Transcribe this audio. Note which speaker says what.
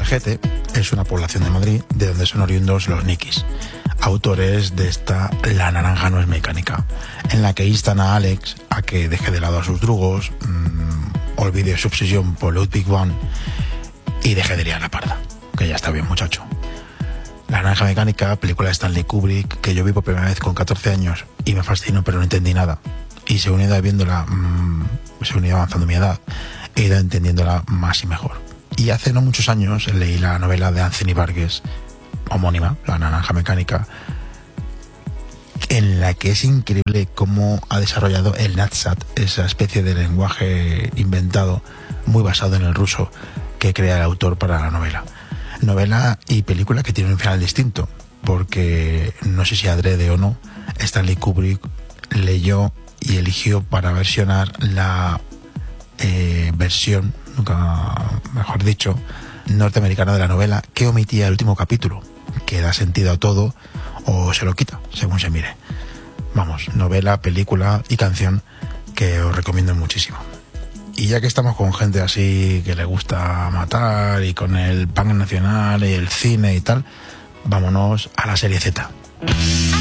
Speaker 1: Algete es una población de Madrid de donde son oriundos los Nikis, autores de esta La naranja no es mecánica, en la que instan a Alex a que deje de lado a sus drugos, olvide su obsesión por Ludwig van y deje de liar la parda, que ya está bien, muchacho. La naranja mecánica, película de Stanley Kubrick, que yo vi por primera vez con 14 años y me fascinó, pero no entendí nada. Y según he ido viéndola, según he ido avanzando mi edad, he ido entendiéndola más y mejor. Y hace no muchos años leí la novela de Anthony Burgess, homónima, La naranja mecánica, en la que es increíble cómo ha desarrollado el Nadsat, esa especie de lenguaje inventado, muy basado en el ruso, que crea el autor para la novela. Novela y película que tiene un final distinto, porque no sé si adrede o no, Stanley Kubrick leyó y eligió para versionar la versión, nunca mejor dicho, norteamericana de la novela, que omitía el último capítulo, que da sentido a todo o se lo quita, según se mire. Vamos, novela, película y canción que os recomiendo muchísimo. Y ya que estamos con gente así que le gusta matar y con el punk nacional y el cine y tal, vámonos a la serie Z.